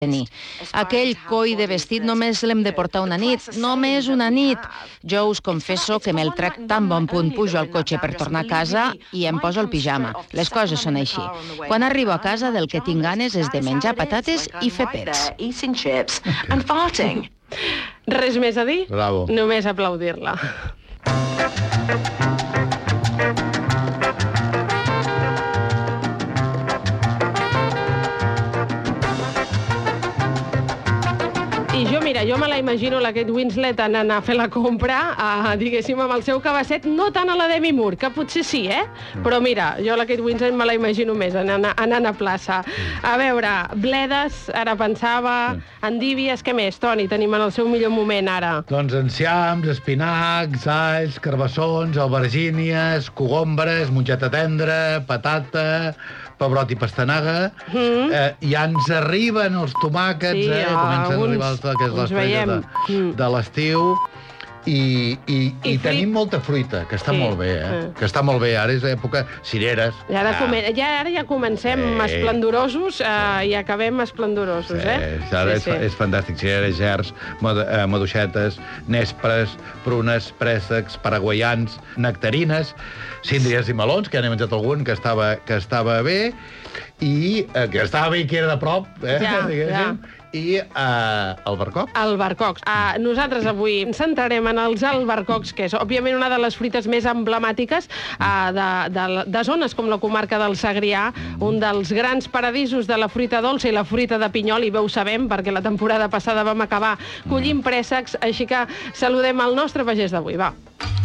tenir. Aquell coll de vestit només l'hem de portar una nit, només una nit. Jo us confesso que me'l trec tan bon punt, pujo al cotxe per tornar a casa i em poso el pijama. Les coses són així. Quan arribo a casa del que tinc ganes és de menjar patates i fer pets. Res més a dir? Bravo. Només aplaudir-la. I jo me la imagino, la Kate Winslet, anant a fer la compra, diguéssim, amb el seu cabasset, no tant a la Demi Moore, que potser sí, Però mira, jo la Kate Winslet me la imagino més, anant a plaça. A veure, bledes, ara pensava, endívies, què més, Toni, tenim en el seu millor moment ara? Doncs enciams, espinacs, alls, carbassons, albergínies, cogombres, mongeta tendra, patata, pebrot i pastanaga. Ja ens arriben els tomàquets, comencen a arribar que és l'estrella de l'estiu. I tenim molta fruita, que està molt bé, que està molt bé. Ara és època cireres. Ara ja comencem esplendorosos i acabem esplendorosos, Ara és fantàstic. Cireres, gerds, maduixetes, nespres, prunes, préssecs, paraguaians, nectarines, síndries i melons, que ja n'he menjat algun, que estava bé, i que estava bé i que era de prop, diguéssim. I albercocs. Albercocs. Nosaltres avui ens centrarem en els albercocs, que és, òbviament, una de les fruites més emblemàtiques de zones com la comarca del Segrià, un dels grans paradisos de la fruita dolça i la fruita de pinyol, i bé ho sabem, perquè la temporada passada vam acabar collint préssecs, així que saludem el nostre pagès d'avui, va.